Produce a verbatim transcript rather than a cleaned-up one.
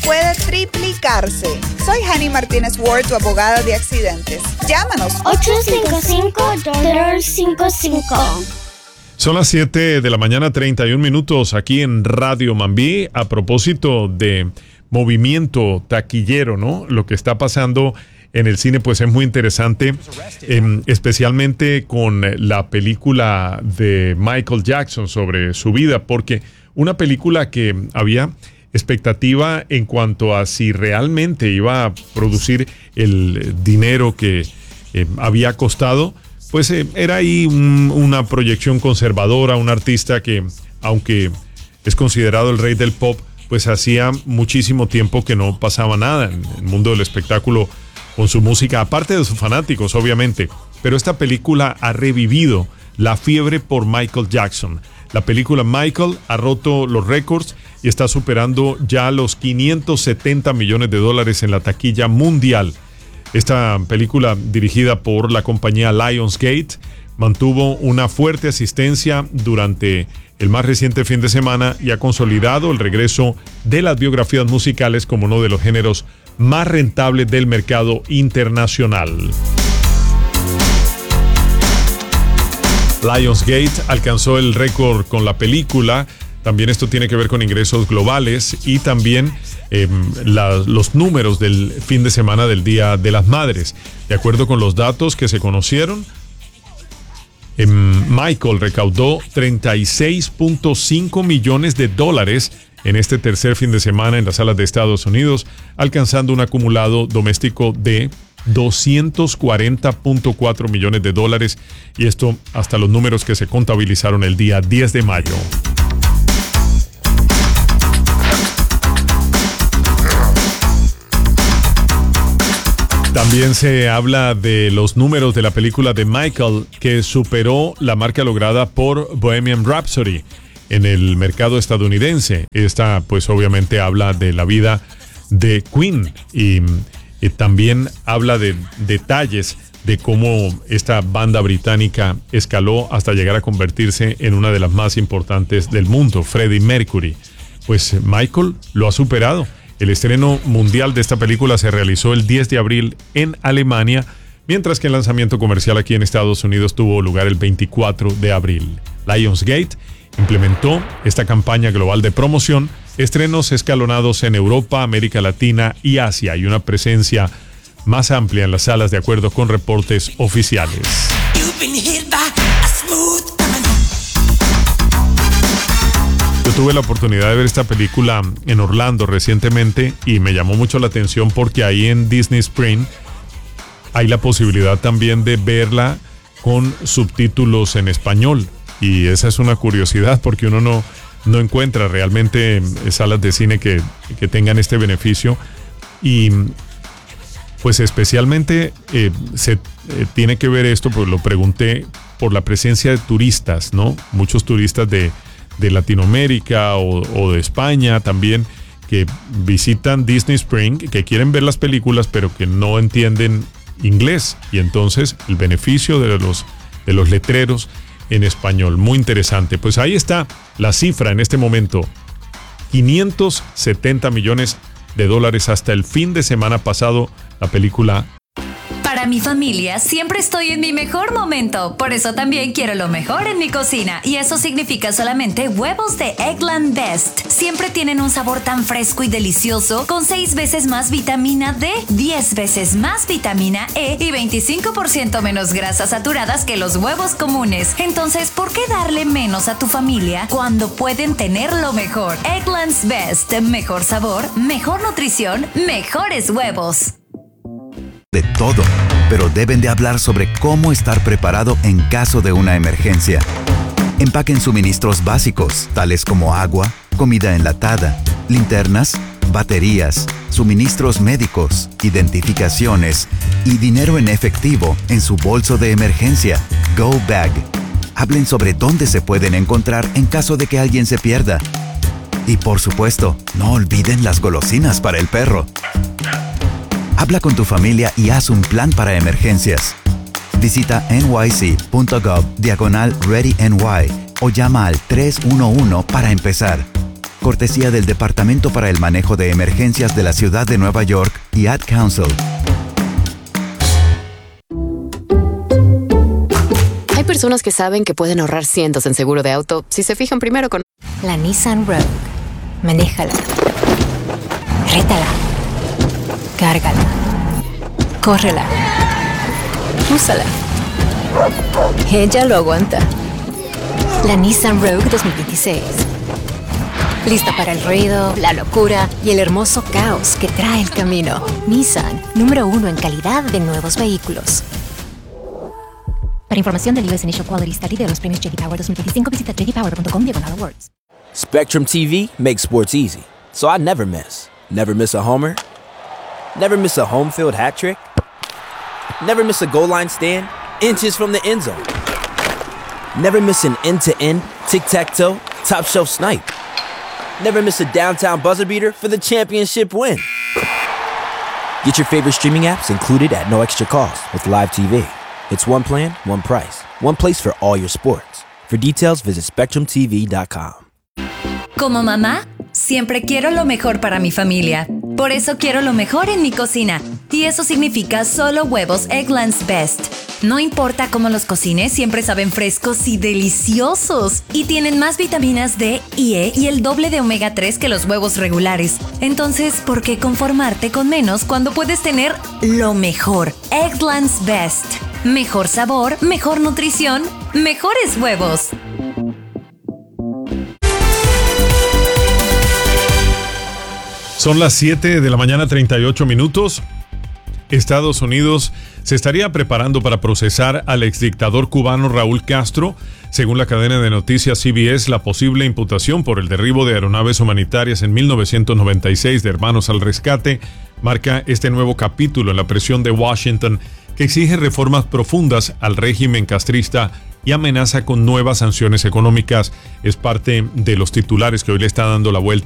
puede triplicarse. Soy Hani Martínez Ward, tu abogada de accidentes. Llámanos. ocho cinco cinco, dos cinco cinco. Son las siete de la mañana, treinta y un minutos aquí en Radio Mambí. A propósito de movimiento taquillero, ¿no? Lo que está pasando en el cine pues es muy interesante, eh, especialmente con la película de Michael Jackson sobre su vida, porque una película que había expectativa en cuanto a si realmente iba a producir el dinero que eh, había costado, pues eh, era ahí un, una proyección conservadora, un artista que, aunque es considerado el rey del pop, pues hacía muchísimo tiempo que no pasaba nada en el mundo del espectáculo con su música, aparte de sus fanáticos, obviamente. Pero esta película ha revivido la fiebre por Michael Jackson. La película Michael ha roto los récords y está superando ya los quinientos setenta millones de dólares en la taquilla mundial. Esta película, dirigida por la compañía Lionsgate, mantuvo una fuerte asistencia durante el más reciente fin de semana y ha consolidado el regreso de las biografías musicales como uno de los géneros más rentables del mercado internacional. Lionsgate alcanzó el récord con la película. También esto tiene que ver con ingresos globales y también eh, la, los números del fin de semana del Día de las Madres. De acuerdo con los datos que se conocieron, eh, Michael recaudó treinta y seis punto cinco millones de dólares en este tercer fin de semana en las salas de Estados Unidos, alcanzando un acumulado doméstico de doscientos cuarenta punto cuatro millones de dólares, y esto hasta los números que se contabilizaron el día diez de mayo. También se habla de los números de la película de Michael, que superó la marca lograda por Bohemian Rhapsody en el mercado estadounidense. Esta pues obviamente habla de la vida de Queen y, y también habla de detalles de cómo esta banda británica escaló hasta llegar a convertirse en una de las más importantes del mundo, Freddie Mercury. Pues Michael lo ha superado. El estreno mundial de esta película se realizó el diez de abril en Alemania, mientras que el lanzamiento comercial aquí en Estados Unidos tuvo lugar el veinticuatro de abril. Lionsgate implementó esta campaña global de promoción, estrenos escalonados en Europa, América Latina y Asia, y una presencia más amplia en las salas de acuerdo con reportes oficiales. Yo tuve la oportunidad de ver esta película en Orlando recientemente y me llamó mucho la atención porque ahí en Disney Spring hay la posibilidad también de verla con subtítulos en español. Y esa es una curiosidad porque uno no, no encuentra realmente salas de cine que, que tengan este beneficio. Y pues especialmente eh, se eh, tiene que ver esto, pues lo pregunté, por la presencia de turistas, ¿no? Muchos turistas de, de Latinoamérica o, o de España también, que visitan Disney Spring, que quieren ver las películas pero que no entienden inglés. Y entonces el beneficio de los, de los letreros en español, muy interesante. Pues ahí está la cifra en este momento, quinientos setenta millones de dólares hasta el fin de semana pasado, la película. Para mi familia siempre estoy en mi mejor momento, por eso también quiero lo mejor en mi cocina, y eso significa solamente huevos de Eggland Best. Siempre tienen un sabor tan fresco y delicioso, con seis veces más vitamina D, diez veces más vitamina E y veinticinco por ciento menos grasas saturadas que los huevos comunes. Entonces, ¿por qué darle menos a tu familia cuando pueden tener lo mejor? Eggland's Best, mejor sabor, mejor nutrición, mejores huevos. De todo, pero deben de hablar sobre cómo estar preparado en caso de una emergencia. Empaquen suministros básicos, tales como agua, comida enlatada, linternas, baterías, suministros médicos, identificaciones y dinero en efectivo en su bolso de emergencia, Go Bag. Hablen sobre dónde se pueden encontrar en caso de que alguien se pierda. Y por supuesto, no olviden las golosinas para el perro. Habla con tu familia y haz un plan para emergencias. Visita nyc.gov diagonal ReadyNY o llama al tres uno uno para empezar. cortesía del Departamento para el Manejo de Emergencias de la Ciudad de Nueva York y Ad Council. Hay personas que saben que pueden ahorrar cientos en seguro de auto si se fijan primero con la Nissan Rogue. Manéjala. Rétala. Cárgala. Córrela. Úsala. Ella lo aguanta. La Nissan Rogue dos mil veintiséis. Lista para el ruido, la locura y el hermoso caos que trae el camino. Nissan, número uno en calidad de nuevos vehículos. Para información del U S Initial Quality Study de los premios J D Power dos mil veinticinco, visita j d power punto com diagonal awards. Spectrum T V makes sports easy, so I never miss. Never miss a homer. Never miss a home field hat trick. Never miss a goal line stand, inches from the end zone. Never miss an end-to-end, tic-tac-toe, top-shelf snipe. Never miss a downtown buzzer beater for the championship win. Get your favorite streaming apps included at no extra cost with Live T V. It's one plan, one price, one place for all your sports. For details, visit spectrum t v dot com. Como mamá, siempre quiero lo mejor para mi familia. Por eso quiero lo mejor en mi cocina. Y eso significa solo huevos Eggland's Best. No importa cómo los cocines, siempre saben frescos y deliciosos. Y tienen más vitaminas D y E y el doble de omega tres que los huevos regulares. Entonces, ¿por qué conformarte con menos cuando puedes tener lo mejor? Eggland's Best. Mejor sabor, mejor nutrición, mejores huevos. Son las siete de la mañana, treinta y ocho minutos. Estados Unidos se estaría preparando para procesar al exdictador cubano Raúl Castro. Según la cadena de noticias C B S, la posible imputación por el derribo de aeronaves humanitarias en mil novecientos noventa y seis de Hermanos al Rescate marca este nuevo capítulo en la presión de Washington, que exige reformas profundas al régimen castrista y amenaza con nuevas sanciones económicas. Es parte de los titulares que hoy le está dando la vuelta